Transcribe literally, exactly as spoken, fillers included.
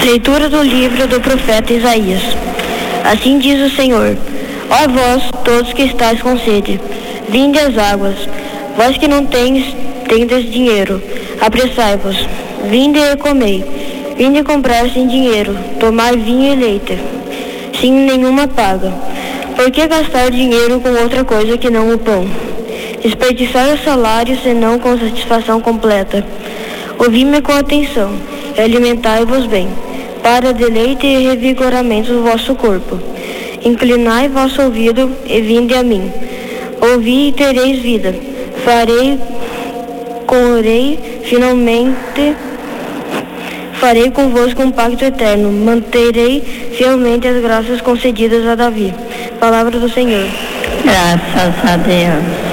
Leitura do livro do profeta Isaías. Assim diz o Senhor: ó vós, todos que estáis com sede, vinde às águas. Vós que não tendes, tendes dinheiro, apressai-vos, vinde e comei. Vinde comprar sem dinheiro, tomai vinho e leite, sem nenhuma paga. Por que gastar dinheiro com outra coisa que não o pão? Desperdiçar o salário senão com satisfação completa. Ouvi-me com atenção, e alimentai-vos bem, para deleite e revigoramento do vosso corpo. Inclinai vosso ouvido e vinde a mim. Ouvi e tereis vida. Farei, corei, finalmente, farei convosco um pacto eterno. Manterei fielmente as graças concedidas a Davi. Palavra do Senhor. Graças a Deus.